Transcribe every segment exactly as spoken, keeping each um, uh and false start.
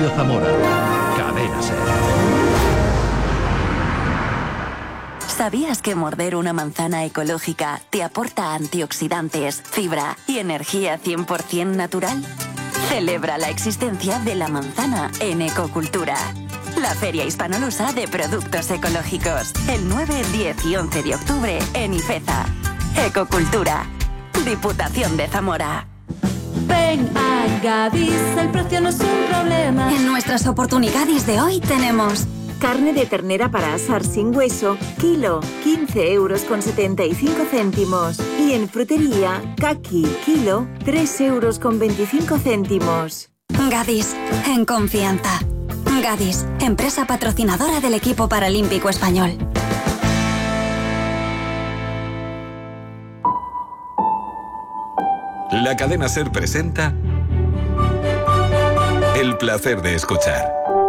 Radio Zamora. Cadena SER. ¿Sabías que morder una manzana ecológica te aporta antioxidantes, fibra y energía cien por ciento natural? Celebra la existencia de la manzana en Ecocultura, la feria hispanolusa de productos ecológicos, el nueve, diez y once de octubre en Ifeza. Ecocultura, Diputación de Zamora. Ven a Gadis, el precio no es un problema. En nuestras oportunidades de hoy tenemos carne de ternera para asar sin hueso, kilo, quince euros con setenta y cinco céntimos. Y en frutería, caqui, kilo, tres euros con veinticinco céntimos. Gadis, en confianza. Gadis, empresa patrocinadora del equipo paralímpico español. La cadena SER presenta El placer de escuchar.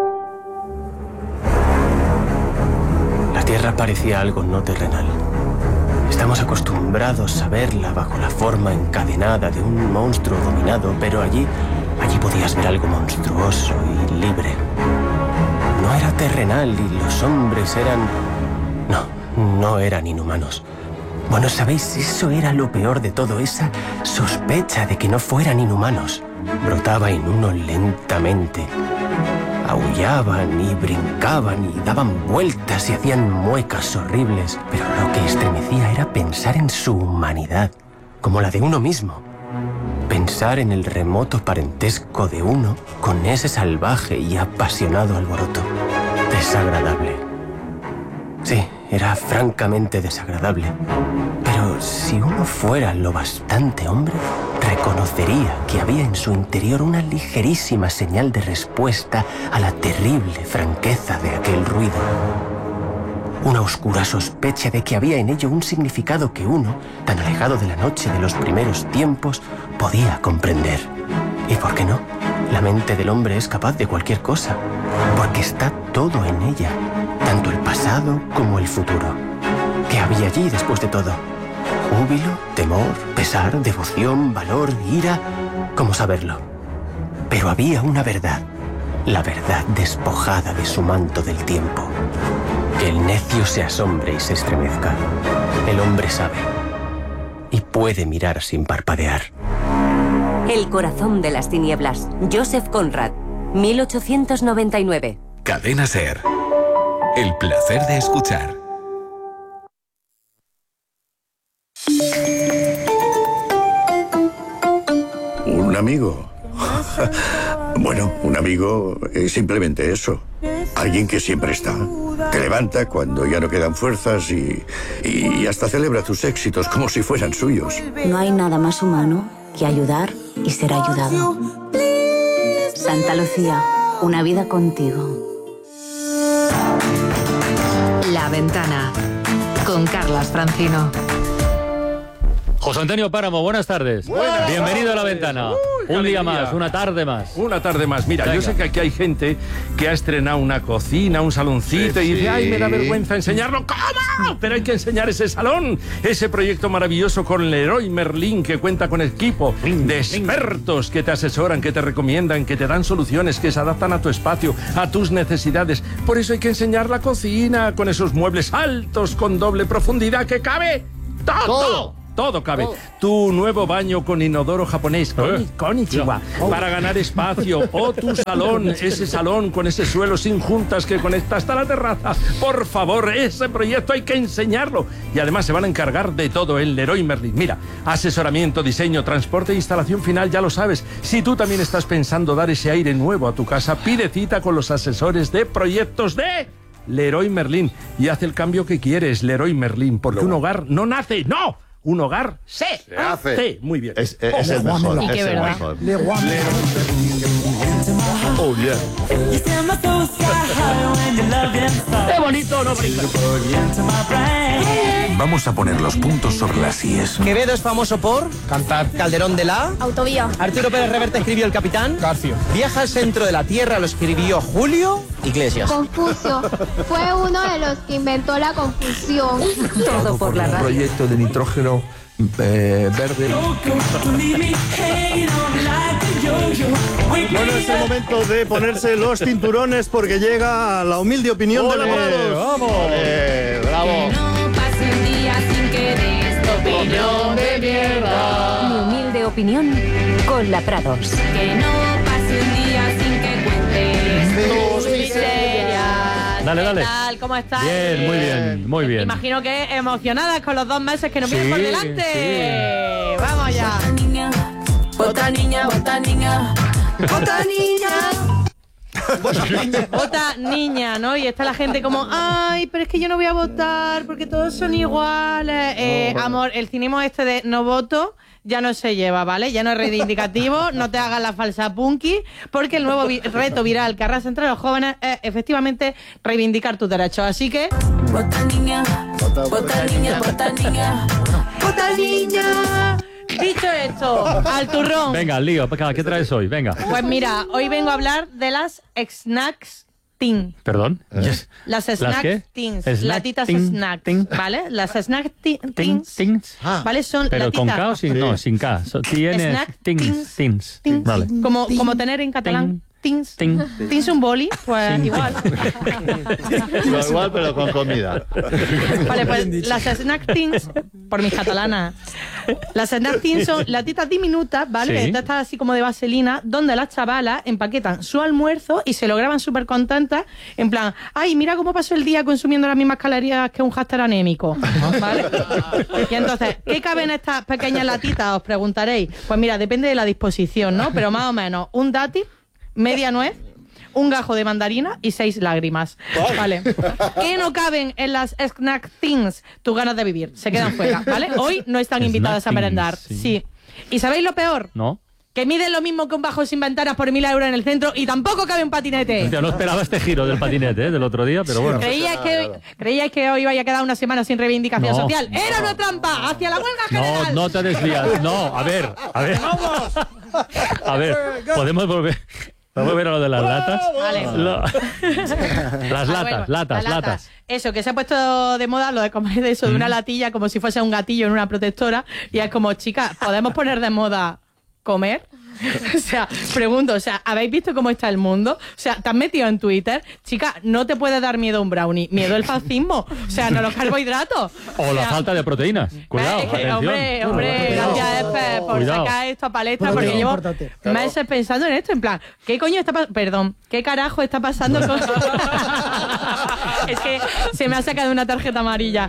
La Tierra parecía algo no terrenal. Estamos acostumbrados a verla bajo la forma encadenada de un monstruo dominado, pero allí, allí podías ver algo monstruoso y libre. No era terrenal y los hombres eran... No, no eran inhumanos. Bueno, ¿sabéis? Eso era lo peor de todo, esa sospecha de que no fueran inhumanos. Brotaba en uno lentamente. Aullaban y brincaban y daban vueltas y hacían muecas horribles. Pero lo que estremecía era pensar en su humanidad, como la de uno mismo. Pensar en el remoto parentesco de uno con ese salvaje y apasionado alboroto. Desagradable. Sí, era francamente desagradable. Pero si uno fuera lo bastante hombre, reconocería que había en su interior una ligerísima señal de respuesta a la terrible franqueza de aquel ruido. Una oscura sospecha de que había en ello un significado que uno, tan alejado de la noche de los primeros tiempos, podía comprender. ¿Y por qué no? La mente del hombre es capaz de cualquier cosa, porque está todo en ella, tanto el pasado como el futuro. ¿Qué había allí después de todo? Júbilo, temor, pesar, devoción, valor, ira... ¿Cómo saberlo? Pero había una verdad, la verdad despojada de su manto del tiempo. Que el necio se asombre y se estremezca. El hombre sabe y puede mirar sin parpadear. El corazón de las tinieblas. Joseph Conrad, mil ochocientos noventa y nueve. Cadena SER. El placer de escuchar. ¿Un amigo? Bueno, un amigo es simplemente eso. Alguien que siempre está. Te levanta cuando ya no quedan fuerzas y, y hasta celebra tus éxitos como si fueran suyos. No hay nada más humano que ayudar y ser ayudado. Santa Lucía, una vida contigo. La Ventana, con Carlas Francino. José Antonio Páramo, buenas tardes. Buenas Bienvenido tardes. a La Ventana. Uy, Un día alegría. más, una tarde más. Una tarde más. Mira, Venga. yo sé que aquí hay gente que ha estrenado una cocina, un saloncito, Sí, y dice, sí. ay, me da vergüenza enseñarlo. ¿Cómo? Pero hay que enseñar ese salón, ese proyecto maravilloso con Leroy Merlin, que cuenta con equipo de expertos que te asesoran, que te recomiendan, que te dan soluciones, que se adaptan a tu espacio, a tus necesidades. Por eso hay que enseñar la cocina con esos muebles altos, con doble profundidad, que cabe todo. Todo. Todo cabe. Tu nuevo baño con inodoro japonés, con, konnichiwa, para ganar espacio. O tu salón, ese salón con ese suelo sin juntas que conecta hasta la terraza. Por favor, ese proyecto hay que enseñarlo. Y además se van a encargar de todo en Leroy Merlin. Mira, asesoramiento, diseño, transporte e instalación final, ya lo sabes. Si tú también estás pensando dar ese aire nuevo a tu casa, pide cita con los asesores de proyectos de Leroy Merlin y haz el cambio que quieres, Leroy Merlin, porque un hogar no nace, no. Un hogar se, Se hace. Sí, muy bien. Es, es, es el mejor. Y Es qué el verdad. mejor. Oh, yeah. ¡Qué bonito, no brinca! Vamos a poner los puntos sobre las íes. Quevedo es famoso por cantar. Calderón de la Autovía. Arturo Pérez Reverte escribió El Capitán. García. Viaja al centro de la Tierra lo escribió Julio Iglesias. Confucio. Fue uno de los que inventó la confusión. Todo por la Un radio. proyecto de nitrógeno eh, verde. Bueno, es el momento de ponerse los cinturones porque llega la humilde opinión de la Prados. ¡Vamos! Eh, ¡Bravo! Que no pase un día sin que des tu opinión de mierda. Mi humilde opinión con la Prados. Que no pase un día sin que cuentes tus miserias. Dale, dale. ¿Qué tal? ¿Cómo estás? Bien, muy bien, muy bien. Imagino que emocionadas con los dos meses que nos vienen Sí, por delante. sí. Vamos allá. Vota niña, vota niña, vota niña. Vota niña, ¿no? Y está la gente como, ay, pero es que yo no voy a votar porque todos son iguales. Eh, bueno. Amor, el cinismo este de no voto ya no se lleva, ¿vale? Ya no es reivindicativo, no te hagas la falsa punky, porque el nuevo vi- reto viral que arrasa entre los jóvenes es efectivamente reivindicar tus derechos. Así que, vota niña, vota niña, vota niña, vota niña. Dicho esto, al turrón. Venga, lío, ¿qué traes hoy? Venga. Pues mira, hoy vengo a hablar de las snacks teen. ¿Perdón? Yes. Las ¿Las snack qué? teens, Snack latitas teen, snacks, teen. ¿vale? Las snack te- Tin, teens, tins. ¿vale? Son Pero con latitas. K o sin, no, sin K. So, tienes Snack tins, tins. Vale. Como, como tener en catalán. Teens. Tin. Teens un boli, pues Tin. igual. Igual, igual, pero con comida. Vale, pues las snack teens, por mis catalanas, las snack teens son latitas diminutas, ¿vale? Sí. Que están así como de vaselina, donde las chavalas empaquetan su almuerzo y se lo graban súper contentas, en plan, ay, mira cómo pasó el día consumiendo las mismas calorías que un hámster anémico, ¿vale? Y entonces, ¿qué caben estas pequeñas latitas? Os preguntaréis. Pues mira, depende de la disposición, ¿no? Pero más o menos, un dátil, media nuez, un gajo de mandarina y seis lágrimas. Vale. ¿Qué no caben en las snack things? Tus ganas de vivir. Se quedan fuera, ¿vale? Hoy no están Snack invitadas a things, merendar. sí. Sí. ¿Y sabéis lo peor? ¿No? Que miden lo mismo que un bajo sin ventanas por mil euros en el centro y tampoco cabe un patinete. Hostia, no esperaba este giro del patinete, ¿eh? Del otro día, pero bueno. ¿Creíais que, ¿Creíais que hoy iba a quedar una semana sin reivindicación No. social? ¡Era una trampa! ¡Hacia la huelga No, general! no te desvías. No, a ver, a ver. A ver, podemos volver. ¿Podemos volver a lo de las latas? Vale. Lo- Las Ah, latas, bueno, latas, las latas. Eso, que se ha puesto de moda lo de comer de eso, de una latilla como si fuese un gatillo en una protectora. Y es como, chicas, ¿podemos poner de moda comer? O sea, pregunto, o sea, ¿habéis visto cómo está el mundo? O sea, ¿te has metido en Twitter? Chica, no te puede dar miedo un brownie, miedo el fascismo. O sea, no los carbohidratos. O la sea, falta de proteínas. Cuidado, es que, atención. hombre, hombre, gracias Espe, por Cuidado. sacar esto a palestra, Proteína, porque llevo importante. meses pensando en esto, en plan, ¿qué coño está pasando? Perdón, ¿qué carajo está pasando con...? Es que se me ha sacado una tarjeta amarilla.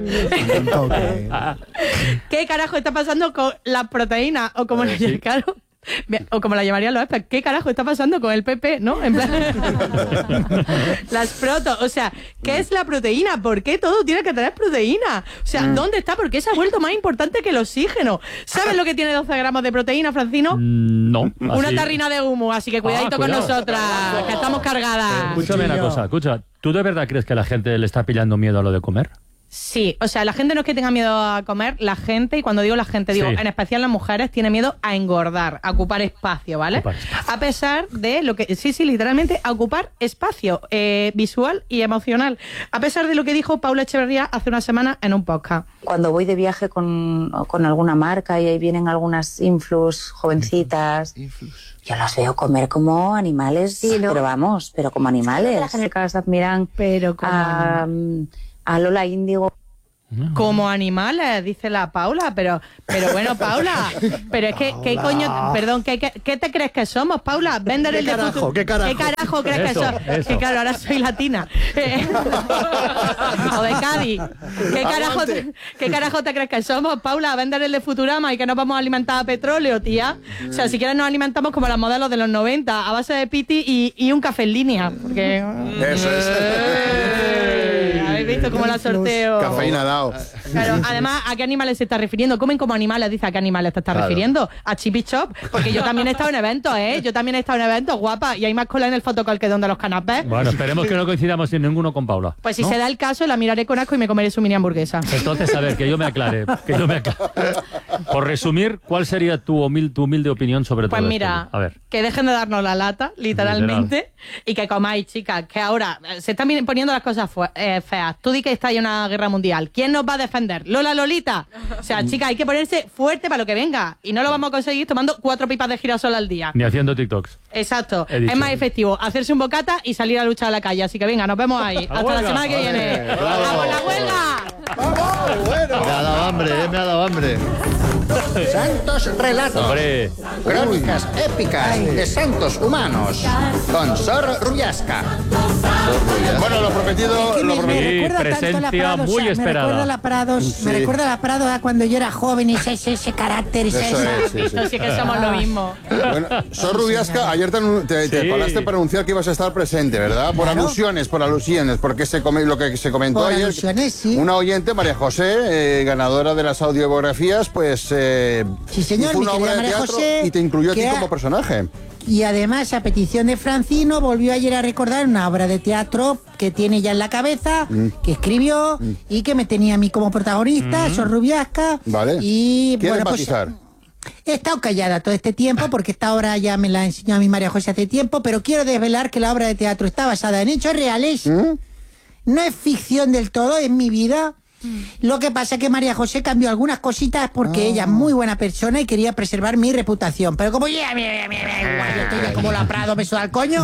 ¿Qué carajo está pasando con la proteína? O como la Sí. claro, o como la llamarían los Espe, ¿qué carajo está pasando con el P P? ¿No? En plan, las proto, o sea, ¿qué es la proteína? ¿Por qué todo tiene que tener proteína? O sea, ¿dónde está? ¿Por qué se ha vuelto más importante que el oxígeno? ¿Sabes lo que tiene doce gramos de proteína, Francino? Mm, No. Una así- tarrina de humo, así que cuidadito Ah, con cuidado. nosotras, que estamos cargadas. Escúchame una cosa, escucha. ¿Tú de verdad crees que la gente le está pillando miedo a lo de comer? Sí, o sea, la gente no es que tenga miedo a comer, la gente, y cuando digo la gente, digo, Sí. en especial las mujeres, tiene miedo a engordar, a ocupar espacio, ¿vale? Ocupar A pesar de lo que, sí, sí, literalmente, a ocupar espacio eh, visual y emocional. A pesar de lo que dijo Paula Echeverría hace una semana en un podcast. Cuando voy de viaje con, con alguna marca y ahí vienen algunas influs jovencitas, yo las veo comer como animales, pero vamos, pero como animales. Las chicas admiran pero como a, a Lola Índigo. Como animales, dice la Paula, pero pero bueno, Paula, pero es que, ¿qué coño? Perdón, ¿qué, qué, qué te crees que somos, Paula? Vender ¿Qué el de carajo? futuro. ¿Qué carajo? ¿Qué carajo crees Eso, que somos? eso. Que claro, ahora soy latina. Eh, o de Cádiz. ¿Qué carajo, te, ¿Qué carajo te crees que somos, Paula? Vender el de Futurama y que nos vamos a alimentar a petróleo, tía. O sea, si quieres nos alimentamos como las modelos de los noventa, a base de piti y, y un café en línea. Porque... Eso es. Eh, ¿Habéis visto cómo la sorteo? Cafeína dado. Claro, además, ¿a qué animales se está refiriendo? ¿Comen como animales? Dice, ¿a qué animales te estás Claro. refiriendo? ¿A Chippy Chop? Porque yo también he estado en eventos, ¿eh? Yo también he estado en eventos, guapa, y hay más cola en el fotocall que donde los canapés. Bueno, esperemos que no coincidamos en ninguno con Paula. Pues si ¿no? se da el caso, la miraré con asco y me comeré su mini hamburguesa. Entonces, a ver, que yo me aclare. Que yo me aclare. Por resumir, ¿cuál sería tu, humil, tu humilde opinión sobre pues todo mira, esto? A ver. Que dejen de darnos la lata, literalmente, Literal. y que comáis, chicas, que ahora se están poniendo las cosas eh, feas. Tú di que está en una guerra mundial. ¿Quién nos va a defender? ¿Lola Lolita? O sea, chicas, hay que ponerse fuerte para lo que venga. Y no lo vamos a conseguir tomando cuatro pipas de girasol al día. Ni haciendo TikToks. Exacto. Es más efectivo hacerse un bocata y salir a luchar a la calle. Así que venga, nos vemos ahí. Hasta la semana que viene. ¡Vamos la huelga! ¡Vamos! Bueno. Me ha dado hambre, eh, me ha dado hambre. Santos relatos. Hombre. Crónicas Uy. épicas Ay. de santos humanos. Con Sor Rubiasca. Bueno, lo prometido, es que lo me, prometido. Me presencia Prados, muy o sea, esperada. Me recuerda a la Prados, sí. me recuerda a la Prados a cuando yo era joven y ese, ese, ese carácter. Eso esa, es, sí, sí. No, sí que somos lo mismo. Bueno, Sor Rubiasca, ayer te, te, te sí. paraste para anunciar que ibas a estar presente, ¿verdad? Por claro. alusiones, por alusiones, porque se come, lo que se comentó por ayer. Alusiones, sí. Una oyente, María José, eh, ganadora de las audiobiografías, pues. Eh, sí, señor, hizo una mi obra de María teatro José, y te incluyó a ti ha... como personaje. Y además, a petición de Francino, volvió ayer a recordar una obra de teatro que tiene ya en la cabeza, mm. que escribió mm. y que me tenía a mí como protagonista, mm. Sor Rubiasca. Vale. Y ¿Quieres bueno, pues, matizar? he estado callada todo este tiempo porque esta obra ya me la enseñó a mi María José hace tiempo, pero quiero desvelar que la obra de teatro está basada en hechos reales, ¿Mm? no es ficción del todo, es mi vida. Lo que pasa es que María José cambió algunas cositas porque oh. ella es muy buena persona y quería preservar mi reputación. Pero como ya, mira, mira, mira, igual, yo estoy ya como la Prado, me suda al coño.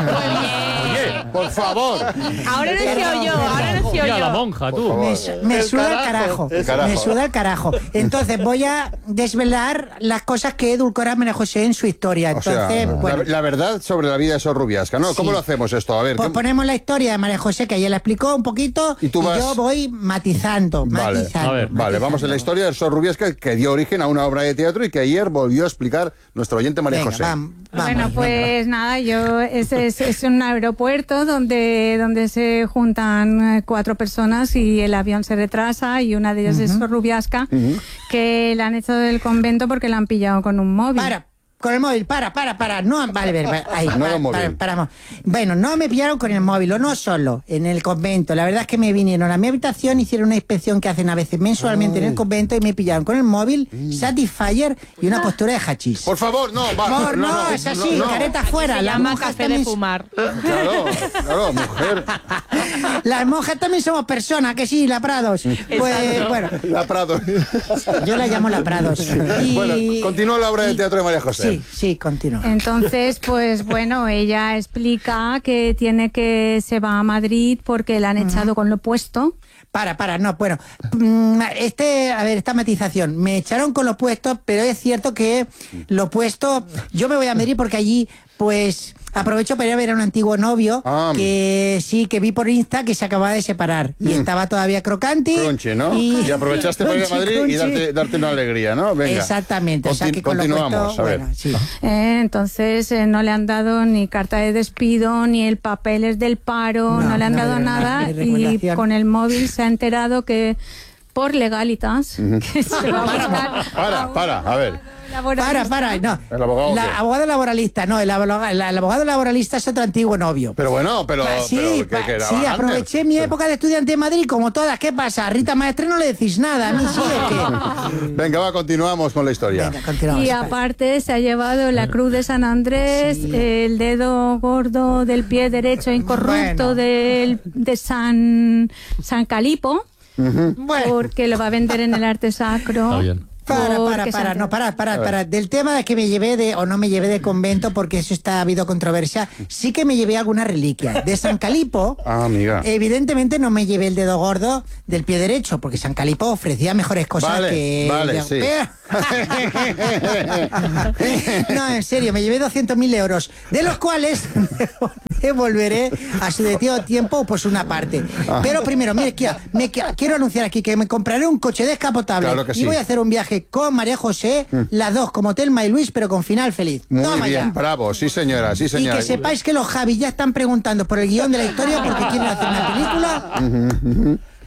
Oye, por favor. Ahora no he sido yo, ahora no he sido yo. la monja, tú. Me, me suda el carajo, el carajo. Me suda el carajo. Entonces voy a desvelar las cosas que edulcora María José en su historia. Entonces, o sea, bueno. la, la verdad sobre la vida de Sor Rubiasca, ¿no? Sí. ¿Cómo lo hacemos esto? A ver. Pues ¿qué... ponemos la historia de María José, que ayer la explicó un poquito, y, tú vas... y yo voy matizando. Vale. matizando A ver, vale, vamos a la historia de Sor Rubiasca, que dio origen a una obra de teatro y que ayer volvió a explicar nuestro oyente María Venga, José. Vamos, vamos, bueno, pues venga. nada, yo es, es, es un aeropuerto donde, donde se juntan cuatro personas y el avión se retrasa y una de ellas uh-huh. es Sor Rubiasca, uh-huh. que la han echado del convento porque la han pillado con un móvil. Para. Con el móvil, para, para, para, no, vale, vale, ahí, no para, para, para, bueno, no me pillaron con el móvil, o no solo, en el convento, la verdad es que me vinieron a mi habitación, hicieron una inspección que hacen a veces mensualmente Ay. en el convento y me pillaron con el móvil, mm. Satisfyer y una postura de hachís. Por favor, no, va, no, no, no, no, es así, no, no. careta fuera. Se llama café también... de fumar. Claro, claro, mujer. Las monjas también somos personas, que sí, la Prados. Pues, bueno. La Prados. Yo la llamo la Prados. Y... Bueno, continúa la obra de teatro de María José. Sí, sí, continúa. Entonces, pues bueno, ella explica que tiene que se va a Madrid porque la han echado uh-huh. con lo puesto. Para, para, no, bueno, este, a ver, esta matización, me echaron con lo puesto, pero es cierto que lo puesto, yo me voy a Madrid porque allí, pues, aprovecho para ir a ver a un antiguo novio ah, que sí, que vi por Insta que se acababa de separar y mm. estaba todavía crocante. Cronche, ¿no? Y, y aprovechaste para ir a Madrid crunchy. y darte, darte una alegría, ¿no? Venga. Exactamente. Continu- o sea que con continuamos, lo puesto, a ver. Bueno, sí. eh, entonces eh, no le han dado ni carta de despido, ni el papeles del paro, no, no le han no, dado no, nada y con el móvil se ha enterado que por legalitas uh-huh. que se va a buscar. Para, para, a ver. Para, para, no. ¿El abogado la qué? abogado laboralista, no, el abogado, el abogado laboralista es otro antiguo novio. Pero bueno, pero... Pa, sí, pero, pa, ¿qué, qué sí aproveché mi época de estudiante en Madrid, como todas. ¿Qué pasa? A Rita Maestre no le decís nada, a mí sí es que... Venga, va, continuamos con la historia. Venga, continuamos. Y aparte se ha llevado la cruz de San Andrés, sí. el dedo gordo del pie derecho incorrupto bueno. del, de San, San Calipo, uh-huh. bueno. porque lo va a vender en el arte sacro. Está bien. Para, para, para, no, para, para, para. Del tema de que me llevé de, o no me llevé de convento, porque eso está, ha habido controversia, sí que me llevé alguna reliquia. De San Calipo, ah, amiga. evidentemente no me llevé el dedo gordo del pie derecho, porque San Calipo ofrecía mejores cosas vale, que... Vale, sí. No, en serio, me llevé doscientos mil euros, de los cuales devolveré a su debido tiempo pues una parte. Ah. Pero primero, mire, quiero, me, quiero anunciar aquí que me compraré un coche descapotable claro que sí. y voy a hacer un viaje con María José, mm. las dos como Telma y Luis, pero con final feliz. Muy Toma bien, ya. bravo, sí señora, sí señora. Y que sepáis que los Javis ya están preguntando por el guión de la historia porque quieren hacer una película.